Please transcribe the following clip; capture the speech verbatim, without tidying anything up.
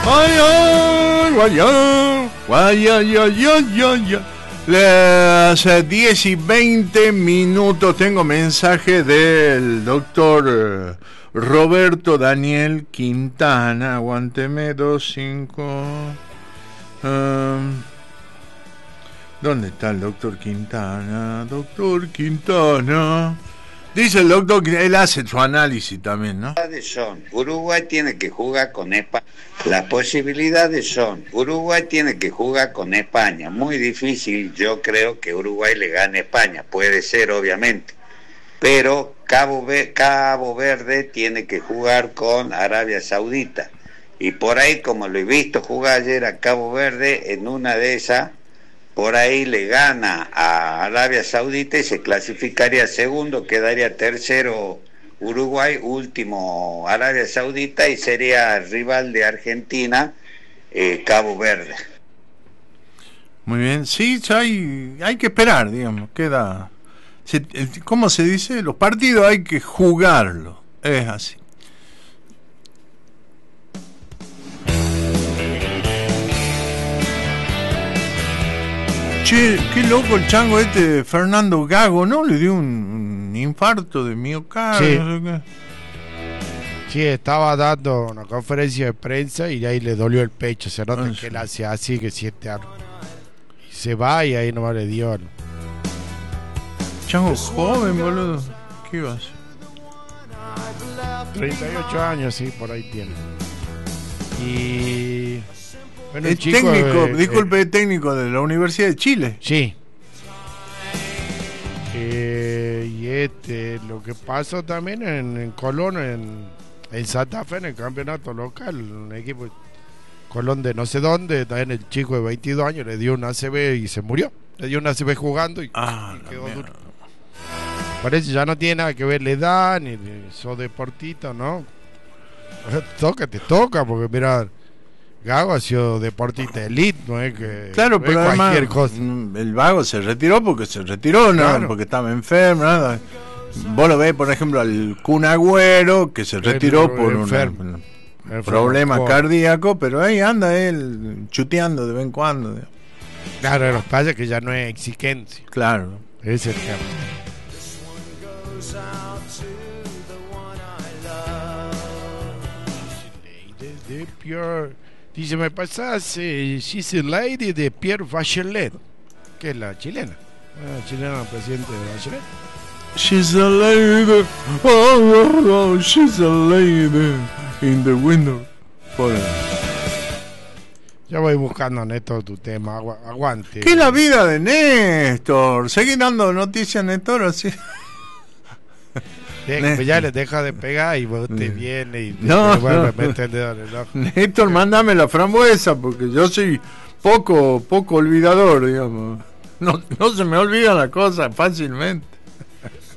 Ay, ay, guayá, guayá, ya, ya, ya, ya. Las diez y veinte minutos. Tengo mensaje del doctor Roberto Daniel Quintana. Aguánteme, dos, cinco. Um, ¿Dónde está el doctor Quintana? Doctor Quintana. Dice el doctor que él hace su análisis también, ¿no? Son, Uruguay tiene que jugar con España. Las posibilidades son, Uruguay tiene que jugar con España. Muy difícil, yo creo que Uruguay le gane a España. Puede ser, obviamente. Pero Cabo, Ver- Cabo Verde tiene que jugar con Arabia Saudita. Y por ahí, como lo he visto jugar ayer a Cabo Verde, en una de esas, por ahí le gana a Arabia Saudita y se clasificaría segundo, quedaría tercero Uruguay, último Arabia Saudita y sería rival de Argentina, eh, Cabo Verde. Muy bien, sí, hay, hay que esperar, digamos, queda... Se, ¿Cómo se dice? Los partidos hay que jugarlos, es así. Che, qué loco el chango este Fernando Gago, ¿no? Le dio un, un infarto de miocardio. Sí. No sé qué. Sí, estaba dando una conferencia de prensa y ahí le dolió el pecho. Se nota Ah, que sí. él hace así, que siente algo. Y se va y ahí nomás le dio. ¿no? Chango joven, boludo. ¿Qué iba a hacer? treinta y ocho años, sí, por ahí tiene. Y... Bueno, Es el chico, técnico, eh, disculpe, técnico de la Universidad de Chile. Sí. Eh, y este, lo que pasó también en, en Colón, en, en Santa Fe, en el campeonato local, un equipo Colón de no sé dónde, también el chico de veintidós años le dio un A C V y se murió. Le dio un A C V jugando y, Ah, y la quedó mierda. duro. Parece ya no tiene nada que ver la edad, ni sos deportista, ¿no? Toca, te toca, porque mira... Gago ha sido deportista elite, no es que Claro, no pero es además cualquier cosa. mm, el vago se retiró porque se retiró, ¿no? Claro. Porque estaba enfermo, nada. Vos lo ves, por ejemplo, al Kun Agüero, que se retiró Pero por enfermo. un Enfermo, problema por- cardíaco, pero ahí anda él chuteando de vez en cuando. digamos. Claro, lo que pasa es que ya no es exigencia. Claro. Ese es el tema. Lady de Pierre. Dice, me pasás, eh, she's a lady de Pierre Bachelet, que es la chilena. La chilena presidente de Bachelet. She's a lady, oh, oh, oh, she's a lady in the window. Por- Ya voy buscando, Néstor, tu tema. Agu- aguante. ¿Qué es la vida de Néstor? Seguí dando noticias, Néstor, así. De- pues ya les deja de pegar y vos te viene y te No, te vuelve no. a meter el dedo en el ojo. Néstor, mándame la frambuesa, porque yo soy poco, poco olvidador, digamos. No, no se me olvida la cosa fácilmente.